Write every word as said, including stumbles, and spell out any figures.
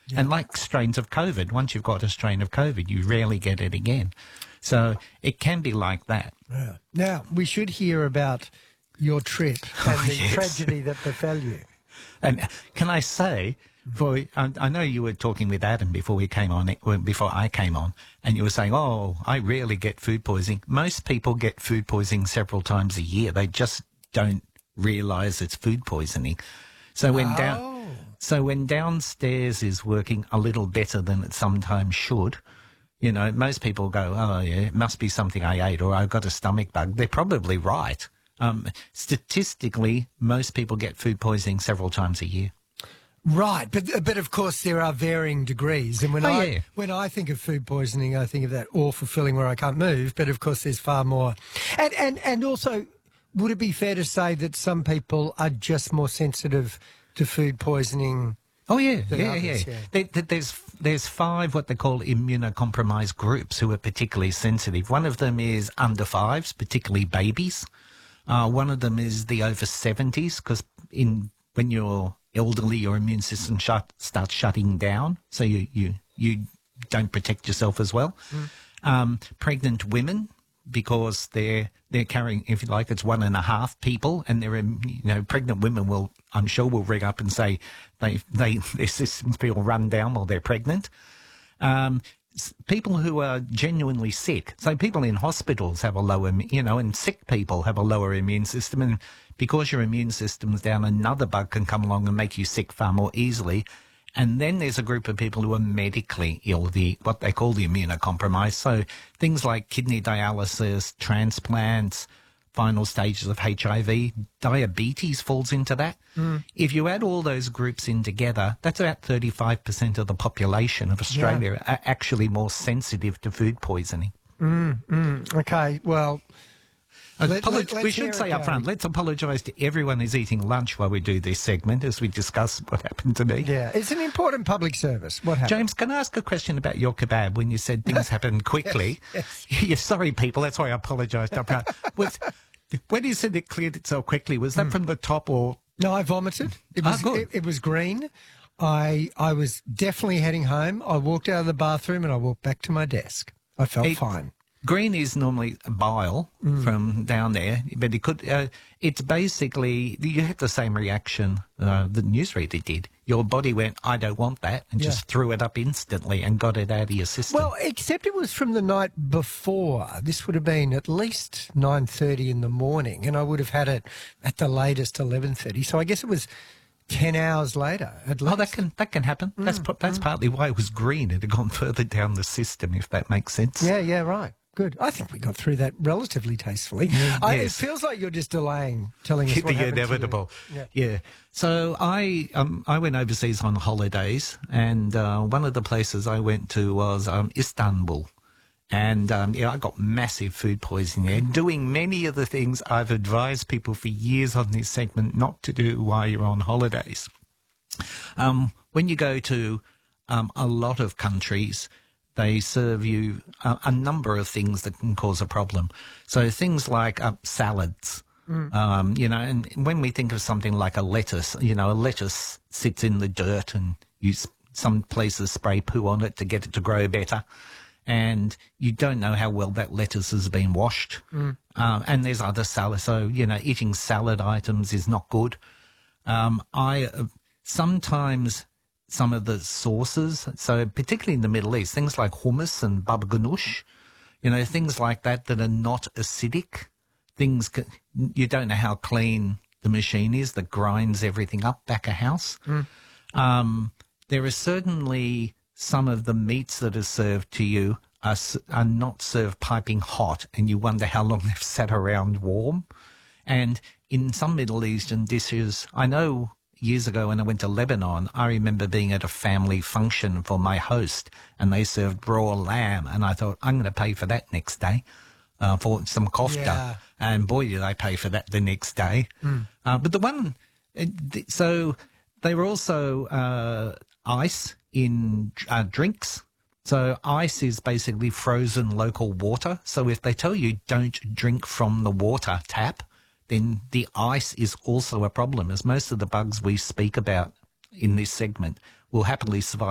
Yeah. And like strains of COVID, once you've got a strain of COVID, you rarely get it again. So it can be like that. Yeah. Now, we should hear about your trip and Oh, the yes. tragedy that befell you. And can I say, for I, I know you were talking with Adam before we came on, well, before I came on, and you were saying, "Oh, I rarely get food poisoning." Most people get food poisoning several times a year. They just don't realise it's food poisoning. So when Oh. down, so when downstairs is working a little better than it sometimes should, you know, most people go, "Oh, yeah, it must be something I ate, or I've got a stomach bug." They're probably right. Um, statistically, most people get food poisoning several times a year. Right, but but of course there are varying degrees. And when Oh, I yeah. when I think of food poisoning, I think of that awful feeling where I can't move. But of course, there's far more. And and and also, would it be fair to say that some people are just more sensitive to food poisoning? Oh yeah, than yeah, others, yeah. yeah. There, there- there's there's five what they call immunocompromised groups who are particularly sensitive. One of them is under fives, particularly babies. Uh, one of them is the over seventies, because in when you're elderly, your immune system shut, starts shutting down, so you you you don't protect yourself as well. Mm. Um, pregnant women, because they're they're carrying, if you like, it's one and a half people, and they're in, you know, pregnant women will, I'm sure, will ring up and say they they their systems feel run down while they're pregnant. Um, s- people who are genuinely sick, so people in hospitals have a lower, im- you know, and sick people have a lower immune system, and because your immune system's down, another bug can come along and make you sick far more easily. And then there's a group of people who are medically ill, the what they call the immunocompromised. So things like kidney dialysis, transplants, final stages of H I V, diabetes falls into that. Mm. If you add all those groups in together, that's about thirty-five percent of the population of Australia are actually more sensitive to food poisoning. Mm, mm, okay, well, Let- Apolo- let- let's we hear should it, say up front, Gary. let's apologise to everyone who's eating lunch while we do this segment as we discuss what happened to me. yeah, it's an important public service. What happened? James, can I ask a question about your kebab when you said things happened quickly? yes, Yeah, sorry, people. That's why I apologised up front. Was, when you said it cleared itself quickly, was that from the top or... No, I vomited. It Ah, was good. it, it was green. I I was definitely heading home. I walked out of the bathroom and I walked back to my desk. I felt It- fine. Green is normally bile from down there, but it could. Uh, it's basically you had the same reaction uh, the newsreader did. Your body went, "I don't want that," and Yeah. just threw it up instantly and got it out of your system. Well, except it was from the night before. This would have been at least nine thirty in the morning, and I would have had it at the latest eleven thirty. So I guess it was ten hours later at least. oh, that can that can happen. that's p- that's partly why it was green. It had gone further down the system, if that makes sense. Yeah, yeah, right. Good. I think we got through that relatively tastefully. I, it yes. feels like you're just delaying telling us what the happened to you. inevitable. Yeah. Yeah. So I um I went overseas on holidays, and uh, one of the places I went to was um, Istanbul, and um, yeah, I got massive food poisoning there, doing many of the things I've advised people for years on this segment not to do while you're on holidays. Um, when you go to um, a lot of countries, they serve you a, a number of things that can cause a problem. So things like uh, salads, um, you know, and when we think of something like a lettuce, you know, a lettuce sits in the dirt and you, s- some places spray poo on it to get it to grow better. And you don't know how well that lettuce has been washed. Um, and there's other salad. So, you know, eating salad items is not good. Um, I uh, sometimes some of the sauces, so particularly in the Middle East, things like hummus and baba ganoush, you know, things like that that are not acidic. Things ca- you don't know how clean the machine is that grinds everything up back a house. Um, there are certainly some of the meats that are served to you are, s- are not served piping hot, and you wonder how long they've sat around warm. And in some Middle Eastern dishes, I know years ago when I went to Lebanon, I remember being at a family function for my host, and they served raw lamb, and I thought, I'm going to pay for that next day uh, for some kofta. Yeah. And boy, did I pay for that the next day. Uh, but the one, uh, th- so they were also uh, ice in uh, drinks. So ice is basically frozen local water. So if they tell you don't drink from the water tap, then the ice is also a problem, as most of the bugs we speak about in this segment will happily survive